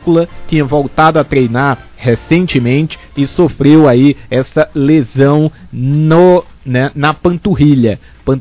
tinha voltado a treinar recentemente e sofreu aí essa lesão na panturrilha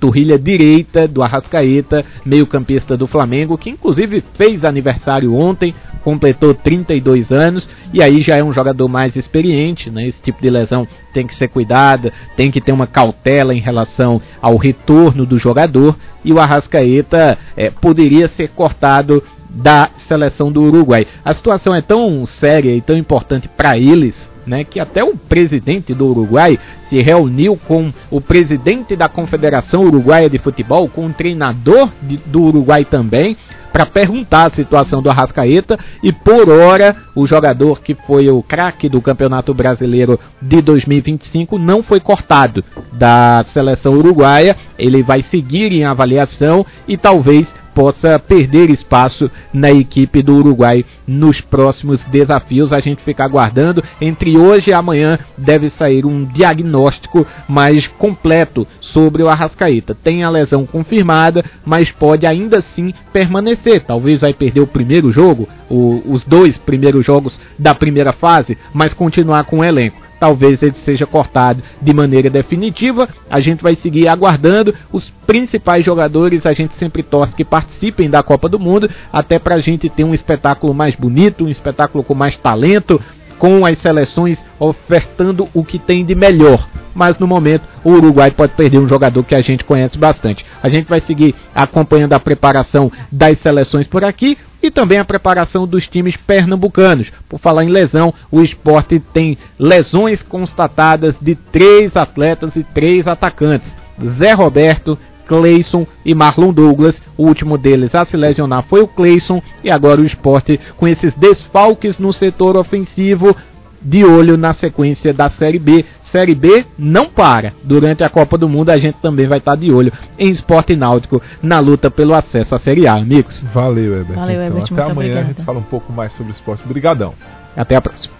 direita do Arrascaeta, meio-campista do Flamengo, que inclusive fez aniversário ontem, completou 32 anos, e aí já é um jogador mais experiente, né? Esse tipo de lesão tem que ser cuidada, tem que ter uma cautela em relação ao retorno do jogador, e o Arrascaeta poderia ser cortado da seleção do Uruguai. A situação é tão séria e tão importante para eles, né, que até o presidente do Uruguai se reuniu com o presidente da Confederação Uruguaia de Futebol, com o treinador do Uruguai também, para perguntar a situação do Arrascaeta, e por hora o jogador que foi o craque do Campeonato Brasileiro de 2025 não foi cortado da seleção uruguaia. Ele vai seguir em avaliação e talvez possa perder espaço na equipe do Uruguai nos próximos desafios. A gente fica aguardando. Entre hoje e amanhã deve sair um diagnóstico mais completo sobre o Arrascaeta. Tem a lesão confirmada, mas pode ainda assim permanecer. Talvez vai perder o primeiro jogo, os 2 primeiros jogos da primeira fase, mas continuar com o elenco. Talvez ele seja cortado de maneira definitiva. A gente vai seguir aguardando. Os principais jogadores a gente sempre torce que participem da Copa do Mundo, até para a gente ter um espetáculo mais bonito, um espetáculo com mais talento, com as seleções ofertando o que tem de melhor. Mas no momento o Uruguai pode perder um jogador que a gente conhece bastante. A gente vai seguir acompanhando a preparação das seleções por aqui e também a preparação dos times pernambucanos. Por falar em lesão, o Sport tem lesões constatadas de 3 atletas e 3 atacantes: Zé Roberto, Cleison e Marlon Douglas. O último deles a se lesionar foi o Cleison, e agora o Sport, com esses desfalques no setor ofensivo, de olho na sequência da Série B. Série B não para. Durante a Copa do Mundo a gente também vai estar de olho em esporte náutico na luta pelo acesso à Série A, amigos. Valeu, Herbert. Valeu, Herbert. Então, até amanhã. Obrigada. A gente fala um pouco mais sobre o esporte. Obrigadão. Até a próxima.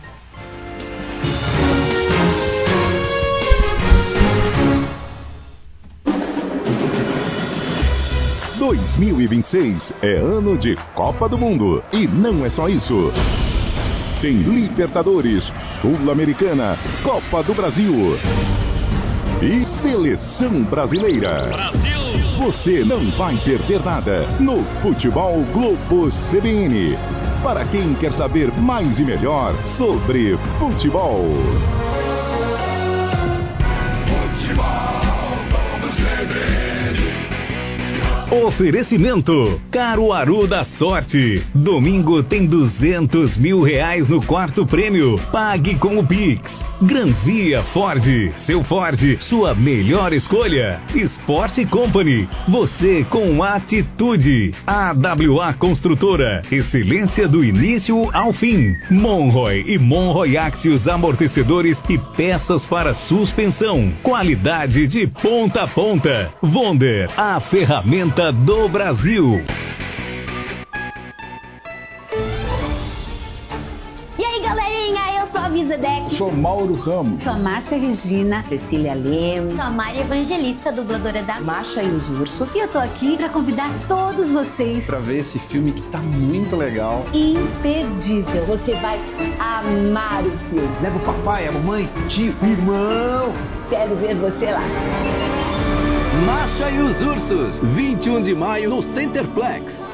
– 2026 é ano de Copa do Mundo. E não é só isso. Tem Libertadores, Sul-Americana, Copa do Brasil e Seleção Brasileira. Brasil! Você não vai perder nada no Futebol Globo CBN. Para quem quer saber mais e melhor sobre futebol. Futebol Globo CBN. Oferecimento Caruaru da Sorte. Domingo tem R$200 mil no quarto prêmio. Pague com o Pix. Granvia Ford. Seu Ford, sua melhor escolha. Sport Company. Você com atitude. AWA Construtora. Excelência do início ao fim. Monroy e Monroy Axios amortecedores e peças para suspensão. Qualidade de ponta a ponta. Wonder, a ferramenta do Brasil. E aí, galerinha, eu sou a Visadec. Sou Mauro Ramos. Sou a Márcia Regina, Cecília Lemos. Sou a Mari Evangelista, dubladora da Masha e os Ursos. E eu tô aqui pra convidar todos vocês pra ver esse filme que tá muito legal. Imperdível. Você vai amar o filme. Leva o papai, a mamãe, tio, irmão. Espero ver você lá. Masha e os Ursos, 21 de maio no Centerplex.